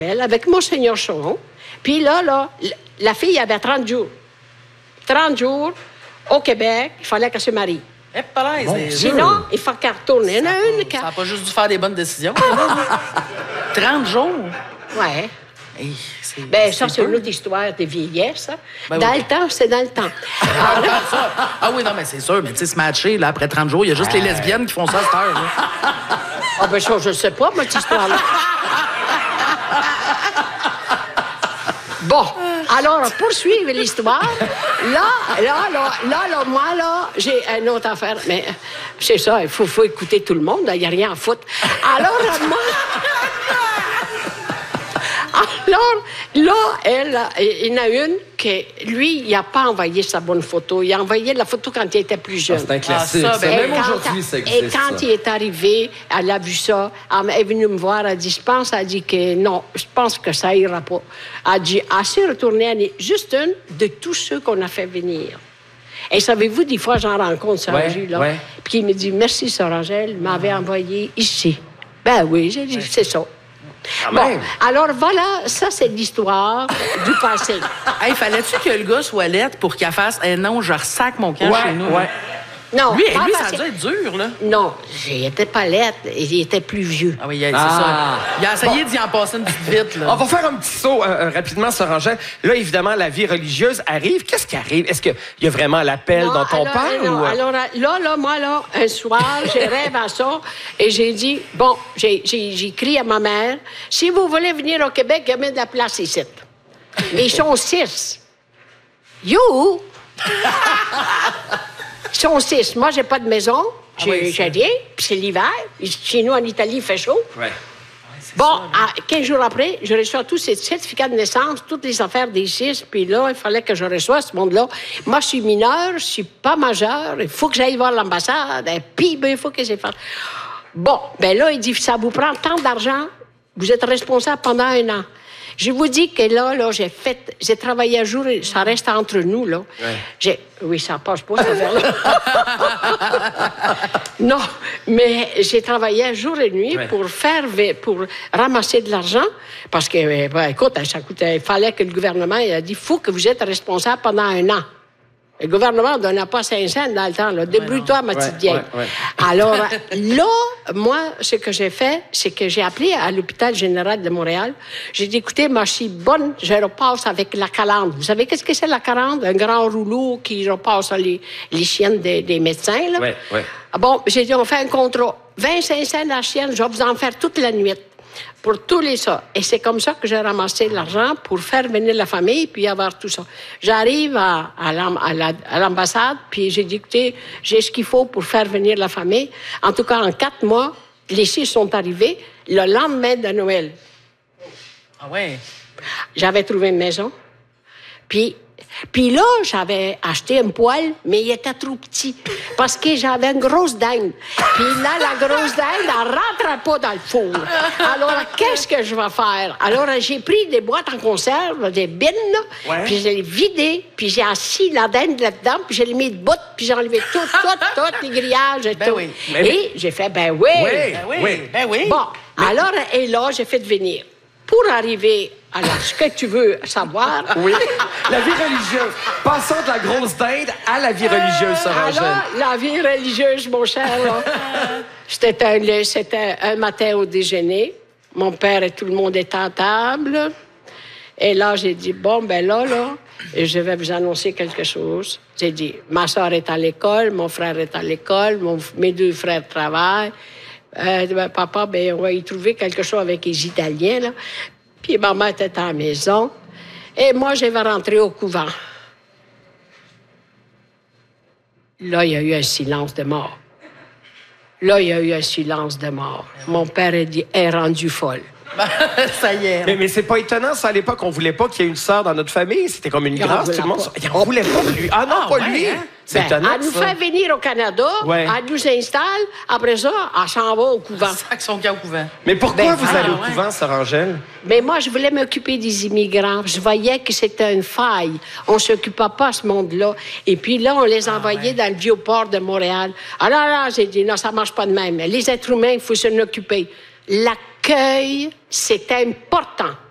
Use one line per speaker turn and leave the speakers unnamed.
avec Monseigneur Charon. Puis là, la fille avait 30 jours. 30 jours au Québec, il fallait qu'elle se marie. Sinon, il faut qu'elle retourne. Il y en a une qui...
Ça n'a pas juste dû faire des bonnes décisions. 30 jours?
Ouais.
Hey,
ça, c'est une autre histoire de vieillesse. Hein?
Ben
dans
oui.
le temps, c'est dans le temps.
Oui, non, mais c'est sûr. Mais tu sais, se matcher, là, après 30 jours, il y a juste les lesbiennes qui font ça à cette heure. Là.
Ça, je ne sais pas, moi, cette histoire-là. Bon, alors, poursuivre l'histoire. Là, moi, j'ai une autre affaire. Mais c'est ça, il faut écouter tout le monde. Il n'y a rien à foutre. Alors, moi... Alors, là, il y en a une que, lui, il n'a pas envoyé sa bonne photo. Il a envoyé la photo quand il était plus jeune.
C'est un classique. Même aujourd'hui, ça existe.
Et quand il est arrivé, elle a vu ça. Elle est venue me voir. Elle a dit que non, je pense que ça ira pas. Elle a dit, assez retourner, elle est juste une de tous ceux qu'on a fait venir. Et savez-vous, des fois, j'en rencontre Sœur Angèle, là.
Ouais.
Puis il me dit, merci, Sœur Angèle, m'avait envoyé ici. Ben oui, j'ai dit, c'est ça. Bon, alors voilà, ça, c'est l'histoire du passé.
Hey, fallait-tu que le gars soit lettre pour qu'elle fasse « non, je ressac mon camp chez nous ».
Non,
lui, ça a dû être dur, là.
Non, il était pas lettre, il était plus vieux.
Ah oui, c'est ça. Il a essayé d'y en passer une petite vite, là.
On va faire un petit saut rapidement, Sœur Angèle. Là, évidemment, la vie religieuse arrive. Qu'est-ce qui arrive? Est-ce qu'il y a vraiment l'appel dont on parle?
Non, alors moi, un soir, j'ai rêvé à ça et j'ai dit, bon, j'ai écrit à ma mère, si vous voulez venir au Québec, il y a même de la place ici. Mais ils sont 6. You! Ils sont 6. Moi, j'ai pas de maison. J'ai rien. Puis c'est l'hiver. Chez nous, en Italie, il fait chaud.
Ouais.
Bon, 15 jours après, je reçois tous ces certificats de naissance, toutes les affaires des 6. Puis là, il fallait que je reçoive ce monde-là. Moi, je suis mineure, je suis pas majeure. Il faut que j'aille voir l'ambassade. Et puis, il faut que j'ai fait. Bon, ben là, il dit, ça vous prend tant d'argent. Vous êtes responsable pendant 1 an. Je vous dis que là, j'ai travaillé un jour, et ça reste entre nous, là. Ouais. Oui, ça passe pas, cette affaire-là. Non, mais j'ai travaillé jour et nuit pour ramasser de l'argent, parce que, écoute, ça coûtait, il fallait que le gouvernement, il a dit, il faut que vous êtes responsable pendant 1 an. Le gouvernement ne donnait pas 5 cents dans le temps. Débrouille-toi, ma petite vieille. Alors, là, moi, ce que j'ai fait, c'est que j'ai appelé à l'hôpital général de Montréal. J'ai dit, écoutez, moi, je suis bonne, je repasse avec la calandre. Vous savez qu'est-ce que c'est, la calandre? Un grand rouleau qui repasse les chiennes des médecins, là. Bon, j'ai dit, on fait un contrat. 25 cents la chienne, je vais vous en faire toute la nuit. Pour tous les ça. Et c'est comme ça que j'ai ramassé de l'argent pour faire venir la famille puis avoir tout ça. J'arrive à l'ambassade puis j'ai dit, écoutez, j'ai ce qu'il faut pour faire venir la famille. En tout cas, en 4 mois, les 6 sont arrivés le lendemain de Noël.
Ah ouais?
J'avais trouvé une maison. Puis là, j'avais acheté un poêle, mais il était trop petit. Parce que j'avais une grosse dinde. Puis là, la grosse dinde, elle ne rentrait pas dans le four. Alors, qu'est-ce que je vais faire? Alors, j'ai pris des boîtes en conserve, des bines, puis je les vidé, puis j'ai assis la dinde là-dedans, puis je l'ai mis de bout, puis j'ai enlevé tout, les grillages et tout.
Oui.
Et j'ai fait, ben oui. Bon, alors, et là, j'ai fait venir. Pour arriver à ce que tu veux savoir...
Oui, la vie religieuse. Passons de la grosse dinde à la vie religieuse, Sœur Angèle.
Alors, la vie religieuse, mon cher, c'était un matin au déjeuner. Mon père et tout le monde étaient à table. Et là, j'ai dit, bon, ben là, je vais vous annoncer quelque chose. J'ai dit, ma soeur est à l'école, mon frère est à l'école, mes 2 frères travaillent. Papa, on va y trouver quelque chose avec les Italiens, là. Puis maman était à la maison. Et moi, je vais rentrer au couvent. Là, il y a eu un silence de mort. Mon père est rendu folle.
Ça y est.
Mais c'est pas étonnant, ça, à l'époque, on voulait pas qu'il y ait une sœur dans notre famille. C'était comme une grâce, tout le monde. On voulait pas lui. Ah non, pas lui.
Hein?
C'est étonnant,
elle nous fait venir au Canada, elle nous installe, après ça, elle s'en va au couvent.
Sac son camp au couvent.
Mais pourquoi vous allez au couvent, Sœur Angèle?
Mais moi, je voulais m'occuper des immigrants. Je voyais que c'était une faille. On ne s'occupait pas à ce monde-là. Et puis là, on les envoyait dans le vieux port de Montréal. Alors là, j'ai dit, non, ça ne marche pas de même. Les êtres humains, il faut s'en occuper. L'accueil, c'est important.